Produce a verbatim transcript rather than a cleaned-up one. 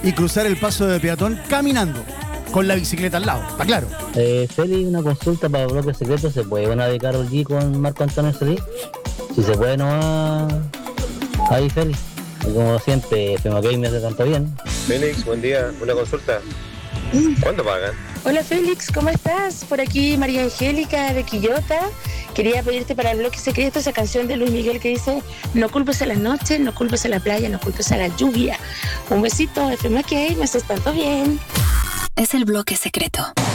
y cruzar el paso de peatón caminando, con la bicicleta al lado, está claro. Eh, Feli, una consulta para Bloque Secreto. ¿Se puede una de Karol G con Marco Antonio Solís? Si se puede nomás. Ahí, Feli. Y como siempre, F M K me hace tanto bien. Félix, buen día. Una consulta. ¿Cuánto pagan? Hola Félix, ¿cómo estás? Por aquí María Angélica de Quillota. Quería pedirte para el Bloque Secreto esa canción de Luis Miguel que dice: no culpes a la noche, no culpes a la playa, no culpes a la lluvia. Un besito, F M K, me haces tanto bien. Es el Bloque Secreto.